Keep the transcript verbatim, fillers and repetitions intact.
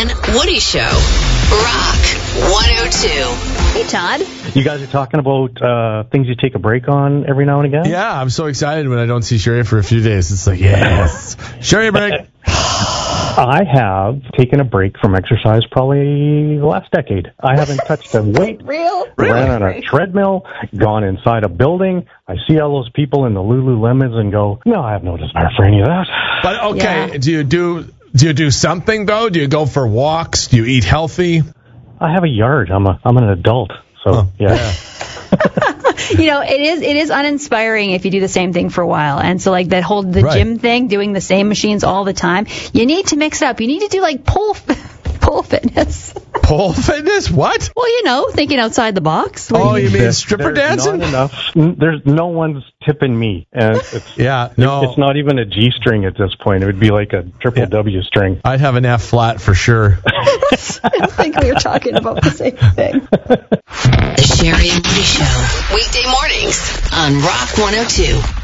and Woody Show. Rock one oh two. Hey, Todd. You guys are talking about uh, things you take a break on every now and again? Yeah, I'm so excited when I don't see Sherry for a few days. It's like, yes. Sherry break. I have taken a break from exercise probably the last decade. I haven't touched a weight. Real? Ran on a treadmill, gone inside a building. I see all those people in the Lululemons and go, no, I have no desire for any of that. But, okay, Yeah. do you do do you do something, though? Do you go for walks? Do you eat healthy? I have a yard. I'm a I'm an adult. So, Oh, yeah. yeah. You know, it is it is uninspiring if you do the same thing for a while. And so, like, that whole the Right. gym thing, doing the same machines all the time, you need to mix it up. You need to do, like, pole, pole fitness. Pole fitness? What? Well, you know, thinking outside the box. Oh, you mean There's- stripper there's dancing? Not enough. There's no one's tipping me. And it's, Yeah, no. it's not even a G string at this point. It would be like a triple Yeah. W string. I'd have an F flat for sure. I don't think we were talking about the same thing. The Sherry and Woody Show. Weekday mornings on Rock one oh two.